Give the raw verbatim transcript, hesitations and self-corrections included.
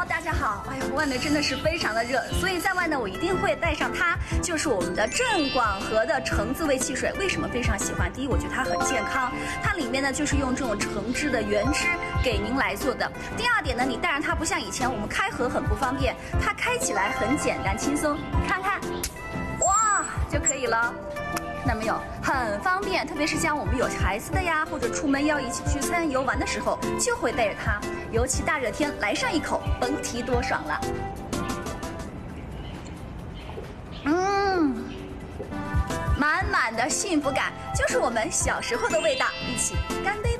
大家好。哎呀，外面真的是非常的热，所以在外呢，我一定会带上它，就是我们的正广和的橙子味汽水。为什么非常喜欢？第一，我觉得它很健康，它里面呢就是用这种橙汁的原汁给您来做的。第二点呢，你带上它不像以前我们开盒很不方便，它开起来很简单轻松，看看，哇就可以了。 看到没有，很方便，特别是像我们有孩子的呀，或者出门要一起去参游玩的时候，就会带着它。尤其大热天来上一口，甭提多爽了。嗯，满满的幸福感，就是我们小时候的味道。一起干杯！